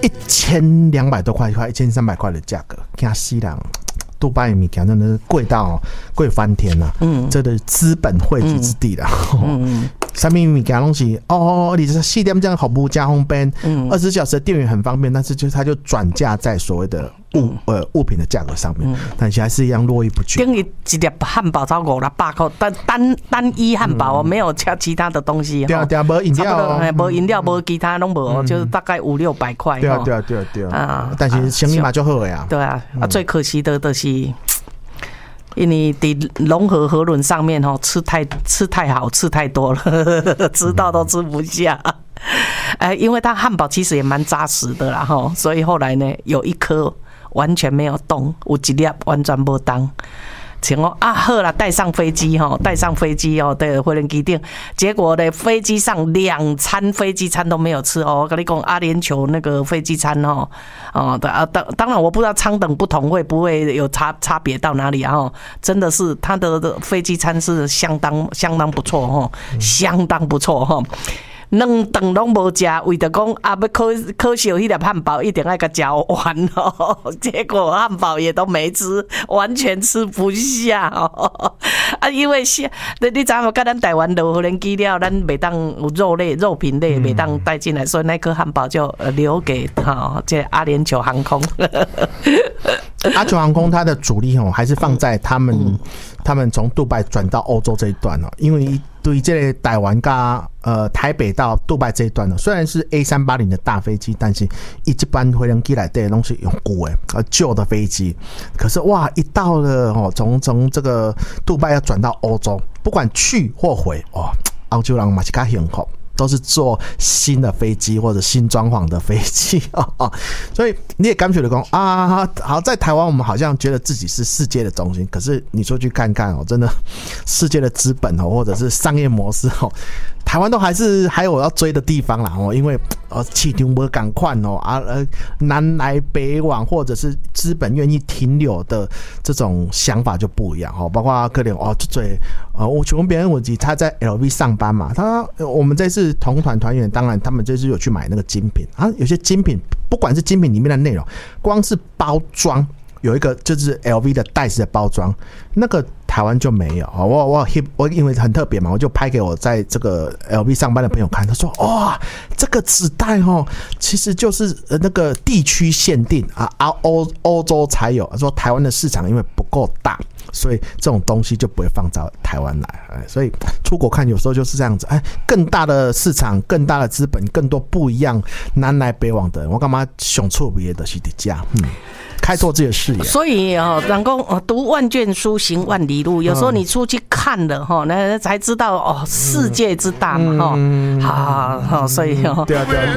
1200多块1300块的价格，惊死人！杜拜的物件真的是贵到贵翻天了，这个资本汇聚之地啦。上面物件东西你这4点这样服务加方便，24小时的电源很方便，但是它就转嫁在所谓的物品的价格上面，但是还是一样络绎不绝。 等于一粒汉堡才500-800块，单一汉堡没有其他的东西。 对啊，没饮料， 没饮料，没其他拢无，就是大概500-600块。 对啊，但是生意嘛就好呀。 对啊，最可惜的是，因为在融合河轮上面吃太好，吃太多了，吃到都吃不下。因为它汉堡其实也蛮扎实的啦，所以后来呢，有一颗完全没有动，有一粒完全没动。想说好啦，带上飞机对，回人机顶，结果呢，飞机上2餐飞机餐都没有吃哦。我跟你讲，阿联酋那个飞机餐当然我不知道舱等不同会不会有差别到哪里啊？真的是它的飞机餐是相当不错相当不错2顿拢无吃，为着讲要可惜迄粒汉堡一定要给吃完结果汉堡也都没吃，完全吃不下因为你知道吗？跟咱台湾落人机了，咱袂当有肉品类袂当带进来，所以那颗汉堡就留给这阿联酋航空。 阿联酋航空它的主力还是放在他们从杜拜转到欧洲这一段因为对这个台湾跟台北到杜拜这一段虽然是 A380 的大飞机，但是一般飞行机来的东西用旧的飞机，可是哇，一到了从这个杜拜要转到欧洲，不管去或回欧洲人嘛是较幸福。都是坐新的飞机或者新装潢的飞机所以你也干脆的说好，在台湾我们好像觉得自己是世界的中心，可是你说去看看真的世界的资本或者是商业模式台湾都还有要追的地方啦因为市场没赶快南来北往或者是资本愿意停留的这种想法就不一样包括可能我请问别人问题，他在 LV 上班嘛，我们这次同团团员，当然他们这次有去买那个精品有些精品不管是精品里面的内容，光是包装有一个就是 LV 的袋子的包装，那个台湾就没有我因为很特别嘛，我就拍给我在这个 LV 上班的朋友看，他说这个纸袋其实就是那个地区限定欧洲才有，说台湾的市场因为不够大，所以这种东西就不会放到台湾来，所以出国看有时候就是这样子，更大的市场，更大的资本，更多不一样南来北往的人，我干嘛想错别的是这样开拓自己的视野。所以人讲读万卷书行万里路，有时候你出去看了那才知道世界之大嘛所以对啊